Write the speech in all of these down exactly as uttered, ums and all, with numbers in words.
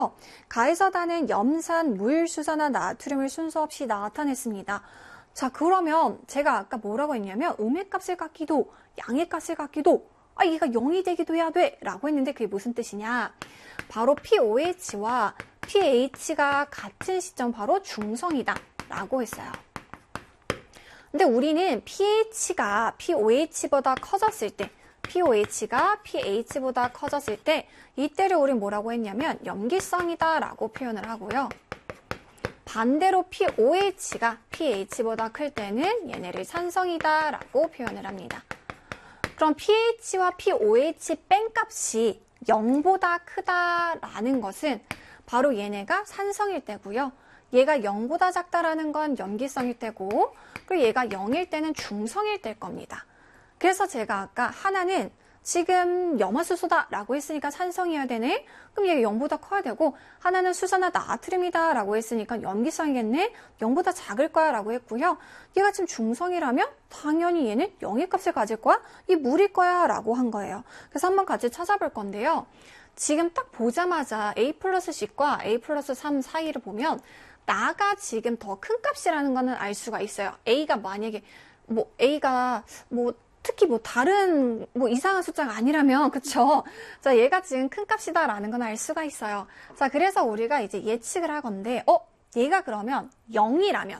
가에서다는 염산, 물, 수산화, 나트륨을 순서 없이 나타냈습니다. 자, 그러면 제가 아까 뭐라고 했냐면 음의 값을 갖기도 양의 값을 갖기도 아, 얘가 영이 되기도 해야 돼 라고 했는데 그게 무슨 뜻이냐? 바로 피오에이치와 피에이치가 같은 시점 바로 중성이다 라고 했어요. 근데 우리는 피에이치가 피오에이치보다 커졌을 때 피오에이치가 피에이치보다 커졌을 때 이때를 우린 뭐라고 했냐면 염기성이다 라고 표현을 하고요. 반대로 피오에이치가 피에이치보다 클 때는 얘네를 산성이다 라고 표현을 합니다. 그럼 pH와 피오에이치 뺀값이 영보다 크다라는 것은 바로 얘네가 산성일 때고요. 얘가 영보다 작다라는 건 염기성일 때고 그리고 얘가 영일 때는 중성일 때일 겁니다. 그래서 제가 아까 하나는 지금 염화수소다라고 했으니까 산성이어야 되네. 그럼 얘가 영보다 커야 되고 하나는 수산화 나트륨이다라고 했으니까 염기성이겠네. 영보다 작을 거야 라고 했고요. 얘가 지금 중성이라면 당연히 얘는 영의 값을 가질 거야. 이 물일 거야 라고 한 거예요. 그래서 한번 같이 찾아볼 건데요. 지금 딱 보자마자 A 플러스 C과 A 플러스 삼 사이를 보면 나가 지금 더 큰 값이라는 거는 알 수가 있어요. A가 만약에 뭐 A가 뭐 특히 뭐 다른 뭐 이상한 숫자가 아니라면 그쵸? 자, 얘가 지금 큰 값이다라는 건 알 수가 있어요. 자, 그래서 우리가 이제 예측을 하건데 어? 얘가 그러면 영이라면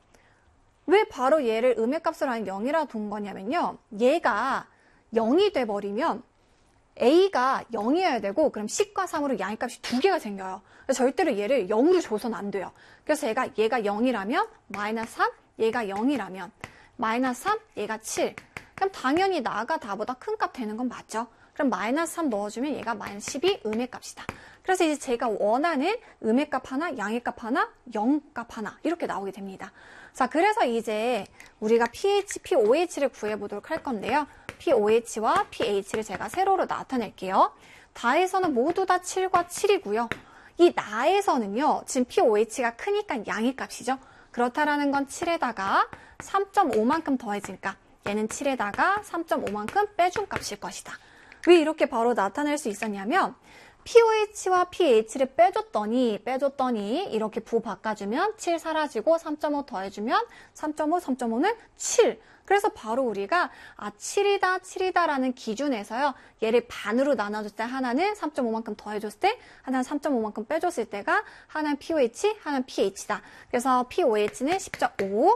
왜 바로 얘를 음의 값을 아닌 영이라 둔 거냐면요. 얘가 영이 돼버리면 A가 영이어야 되고 그럼 C과 삼으로 양의 값이 두 개가 생겨요. 그래서 절대로 얘를 영으로 줘서는 안 돼요. 그래서 얘가 얘가 영이라면 마이너스 삼, 얘가 영이라면 마이너스 삼, 얘가 칠. 그럼 당연히 나가 다보다 큰 값 되는 건 맞죠? 그럼 마이너스 삼 넣어주면 얘가 마이너스 십이 음의 값이다. 그래서 이제 제가 원하는 음의 값 하나, 양의 값 하나, 영 값 하나 이렇게 나오게 됩니다. 자, 그래서 이제 우리가 pH, 피오에이치를 구해보도록 할 건데요. 피오에이치와 pH를 제가 세로로 나타낼게요. 다에서는 모두 다 칠과 칠이고요. 이 나에서는요. 지금 피오에이치가 크니까 양의 값이죠. 그렇다라는 건 칠에다가 삼 점 오만큼 더해지니까 얘는 칠에다가 삼 점 오만큼 빼준 값일 것이다. 왜 이렇게 바로 나타낼 수 있었냐면 피오에이치와 pH를 빼줬더니 빼줬더니 이렇게 부 바꿔주면 칠 사라지고 삼 점 오 더해주면 삼 점 오, 삼 점 오는 칠. 그래서 바로 우리가 아 칠이다 칠이다 라는 기준에서요. 얘를 반으로 나눠줄 때 하나는 삼 점 오만큼 더해줬을 때 하나는 삼 점 오만큼 빼줬을 때가 하나는 피오에이치 하나는 pH다. 그래서 피오에이치는 십 점 오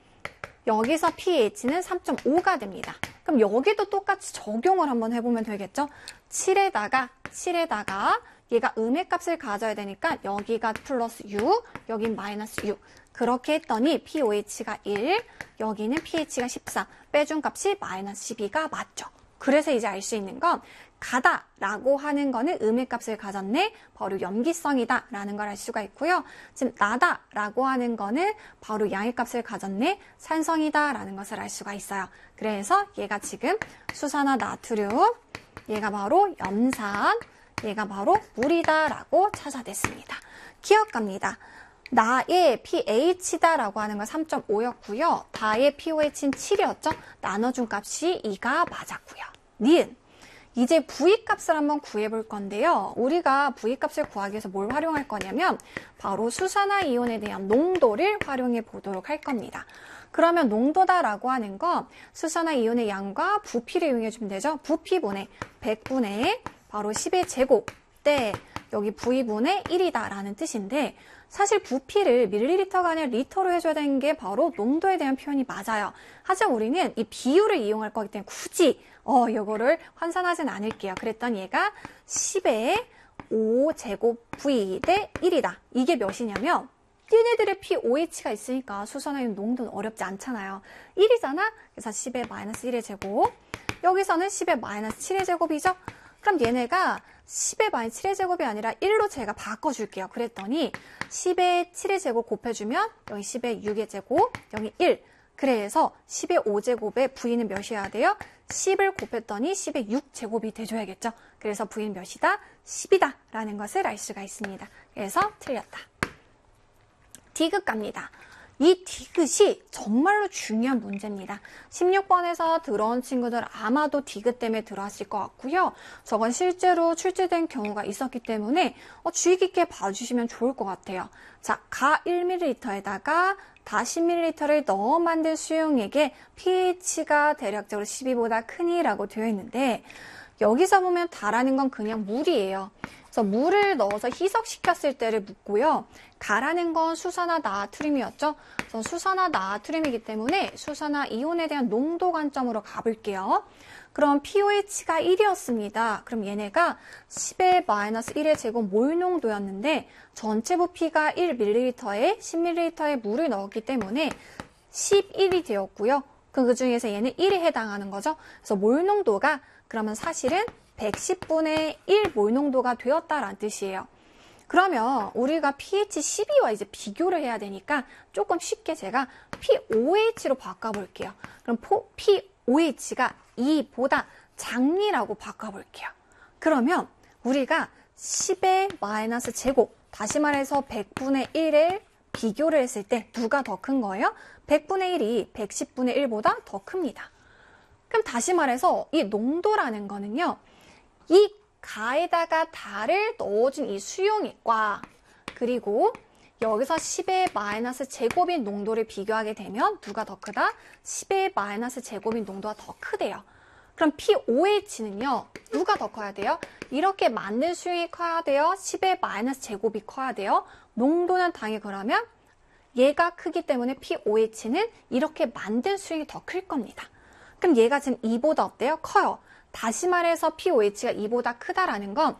여기서 pH는 삼 점 오가 됩니다. 그럼 여기도 똑같이 적용을 한번 해보면 되겠죠? 칠에다가 칠에다가 얘가 음의 값을 가져야 되니까 여기가 플러스 육, 여긴 마이너스 육. 그렇게 했더니 피오에이치가 일, 여기는 pH가 십삼, 빼준 값이 마이너스 십이가 맞죠. 그래서 이제 알 수 있는 건 가다 라고 하는 거는 음의 값을 가졌네, 바로 염기성이다 라는 걸 알 수가 있고요. 지금 나다 라고 하는 거는 바로 양의 값을 가졌네, 산성이다 라는 것을 알 수가 있어요. 그래서 얘가 지금 수산화 나트륨, 얘가 바로 염산, 얘가 바로 물이다 라고 찾아냈습니다. 기억합니다. 나의 pH다 라고 하는 건 삼 점 오였고요. 다의 피오에이치는 칠이었죠. 나눠준 값이 이가 맞았고요. 니은. 이제 V값을 한번 구해볼 건데요. 우리가 V값을 구하기 위해서 뭘 활용할 거냐면 바로 수산화 이온에 대한 농도를 활용해 보도록 할 겁니다. 그러면 농도다라고 하는 건 수산화 이온의 양과 부피를 이용해주면 되죠. 부피분의 백분의 바로 십의 제곱 대 여기 V분의 일이다 라는 뜻인데 사실 부피를 밀리리터가 아니라 리터로 해줘야 되는 게 바로 농도에 대한 표현이 맞아요. 하지만 우리는 이 비율을 이용할 거기 때문에 굳이 어 이거를 환산하진 않을게요. 그랬더니 얘가 십의 오 제곱 V 대 일이다. 이게 몇이냐면 얘네들의 피오에이치가 있으니까 수산화이온 농도는 어렵지 않잖아요. 일이잖아. 그래서 십의 마이너스 일의 제곱. 여기서는 십의 마이너스 칠의 제곱이죠. 그럼 얘네가 십의 마이너스 칠의 제곱이 아니라 일로 제가 바꿔줄게요. 그랬더니 십의 칠의 제곱 곱해주면 여기 십의 육의 제곱, 여기 일. 그래서 십의 오 제곱에 V는 몇이어야 돼요? 십을 곱했더니 십의 육 제곱이 돼줘야겠죠. 그래서 V는 몇이다? 십이다 라는 것을 알 수가 있습니다. 그래서 틀렸다. D급 갑니다. 이 디귿이 정말로 중요한 문제입니다. 십육 번에서 들어온 친구들 아마도 디귿 때문에 들어왔을 것 같고요. 저건 실제로 출제된 경우가 있었기 때문에 주의 깊게 봐주시면 좋을 것 같아요. 자, 가 일 밀리리터에다가 다 십 밀리리터를 넣어 만든 수용액의 pH가 대략적으로 십이보다 크니라고 되어 있는데 여기서 보면 다라는 건 그냥 물이에요. 그래서 물을 넣어서 희석시켰을 때를 묻고요. 가라는 건 수산화 나트륨이었죠. 그래서 수산화 나트륨이기 때문에 수산화 이온에 대한 농도 관점으로 가볼게요. 그럼 pOH가 일이었습니다. 그럼 얘네가 십의 마이너스 일의 제곱 몰 농도였는데 전체 부피가 일 밀리리터에 십 밀리리터의 물을 넣었기 때문에 십일이 되었고요. 그 중에서 얘는 일에 해당하는 거죠. 그래서 몰 농도가 그러면 사실은 백십분의 일 몰 농도가 되었다라는 뜻이에요. 그러면 우리가 pH 십이와 이제 비교를 해야 되니까 조금 쉽게 제가 pOH로 바꿔볼게요. 그럼 pOH가 이보다 작니라고 바꿔볼게요. 그러면 우리가 십의 마이너스 제곱, 다시 말해서 백분의 일을 비교를 했을 때 누가 더 큰 거예요? 백분의 일이 백십분의 일보다 더 큽니다. 그럼 다시 말해서 이 농도라는 거는요. 이 가에다가 다를 넣어준 이 수용액과 그리고 여기서 십의 마이너스 제곱인 농도를 비교하게 되면 누가 더 크다? 십의 마이너스 제곱인 농도가 더 크대요. 그럼 pOH는요. 누가 더 커야 돼요? 이렇게 만든 수용이 커야 돼요? 십의 마이너스 제곱이 커야 돼요? 농도는 당연히 그러면 얘가 크기 때문에 pOH는 이렇게 만든 수용이 더 클 겁니다. 그럼 얘가 지금 이보다 어때요? 커요. 다시 말해서 pOH가 이보다 크다라는 건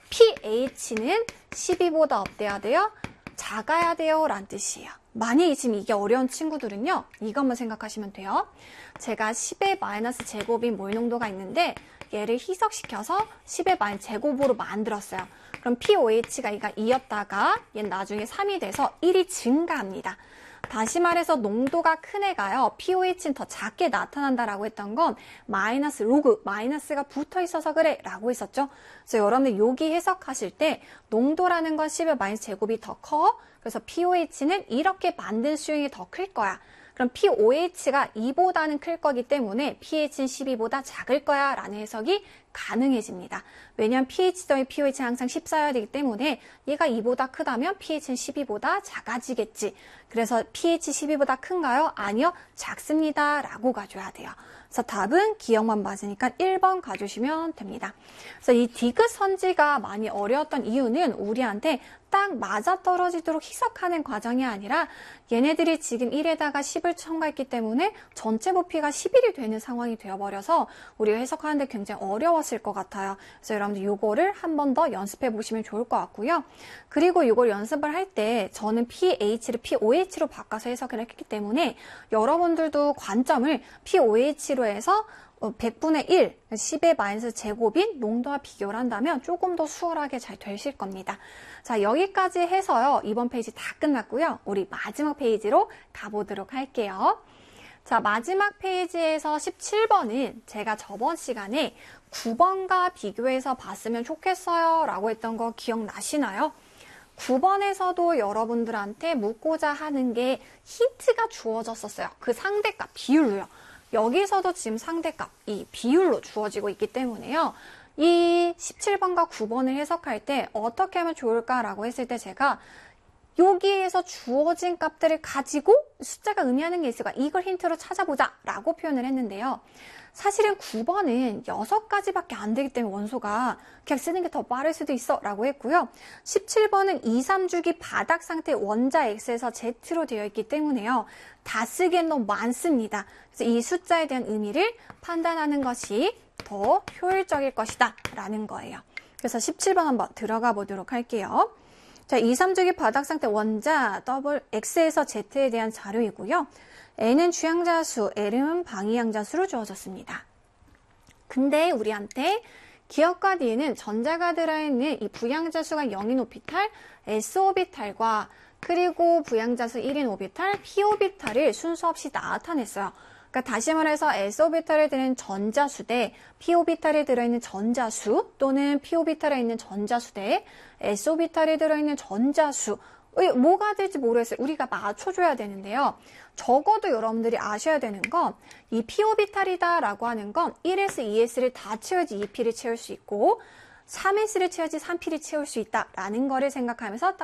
pH는 십이보다 어때야 돼요? 작아야 돼요 라는 뜻이에요. 만약에 지금 이게 어려운 친구들은요. 이것만 생각하시면 돼요. 제가 십의 마이너스 제곱인 몰 농도가 있는데 얘를 희석시켜서 십의 마이너스 제곱으로 만들었어요. 그럼 pOH가 얘가 이였다가 얘는 나중에 삼이 돼서 일이 증가합니다. 다시 말해서 농도가 큰 애가요. pOH는 더 작게 나타난다라고 했던 건 마이너스 로그, 마이너스가 붙어 있어서 그래 라고 했었죠. 그래서 여러분들 여기 해석하실 때 농도라는 건 십의 마이너스 제곱이 더 커. 그래서 pOH는 이렇게 만든 수용이 더 클 거야. 그럼 pOH가 이보다는 클 거기 때문에 pH는 십이보다 작을 거야 라는 해석이 가능해집니다. 왜냐하면 pH 더하기 pOH는 항상 십사여야 되기 때문에 얘가 이보다 크다면 pH는 십이보다 작아지겠지. 그래서 pH 십이보다 큰가요? 아니요. 작습니다. 라고 가져야 돼요. 그래서 답은 기억만 맞으니까 일 번 가주시면 됩니다. 그래서 이 디귿 선지가 많이 어려웠던 이유는 우리한테 딱 맞아떨어지도록 희석하는 과정이 아니라 얘네들이 지금 일에다가 십을 첨가했기 때문에 전체 부피가 십일이 되는 상황이 되어버려서 우리가 해석하는데 굉장히 어려웠을 것 같아요. 그래서 여러분들 이거를 한 번 더 연습해 보시면 좋을 것 같고요. 그리고 이걸 연습을 할 때 저는 pH를 pOH로 바꿔서 해석을 했기 때문에 여러분들도 관점을 pOH로 해서 백분의 일, 십의 마이너스 제곱인 농도와 비교를 한다면 조금 더 수월하게 잘 되실 겁니다. 자, 여기까지 해서요. 이번 페이지 다 끝났고요. 우리 마지막 페이지로 가보도록 할게요. 자, 마지막 페이지에서 십칠 번은 제가 저번 시간에 구 번과 비교해서 봤으면 좋겠어요 라고 했던 거 기억나시나요? 구 번에서도 여러분들한테 묻고자 하는 게 힌트가 주어졌었어요. 그 상대값 비율로요. 여기서도 지금 상대값, 이 비율로 주어지고 있기 때문에요. 이 십칠 번과 구 번을 해석할 때 어떻게 하면 좋을까라고 했을 때 제가 여기에서 주어진 값들을 가지고 숫자가 의미하는 게 있을까? 이걸 힌트로 찾아보자 라고 표현을 했는데요. 사실은 구 번은 여섯 가지밖에 안 되기 때문에 원소가 그냥 쓰는 게 더 빠를 수도 있어 라고 했고요. 십칠 번은 이, 삼 주기 바닥 상태 원자 X에서 Z로 되어 있기 때문에요. 다 쓰기엔 너무 많습니다. 그래서 이 숫자에 대한 의미를 판단하는 것이 더 효율적일 것이다 라는 거예요. 그래서 십칠 번 한번 들어가 보도록 할게요. 자, 이, 삼 주기 바닥 상태 원자 더블 X에서 Z에 대한 자료이고요. N은 주양자수, L은 방위양자수로 주어졌습니다. 근데 우리한테 기억과 D는 전자가 들어있는 이 부양자수가 영인 오비탈, S 오비탈과 그리고 부양자수 일인 오비탈, P 오비탈을 순서 없이 나타냈어요. 그러니까 다시 말해서 에스오비탈에 들어있는 전자수 대 p오비탈에 들어있는 전자수 또는 p오비탈에 있는 전자수 대 에스오비탈에 들어있는 전자수 뭐가 될지 모르겠어요. 우리가 맞춰줘야 되는데요. 적어도 여러분들이 아셔야 되는 건 이 p오비탈이다 라고 하는 건 일 에스, 이 에스를 다 채워야지 이 피를 채울 수 있고 삼 에스를 채워야지 삼 피를 채울 수 있다라는 거를 생각하면서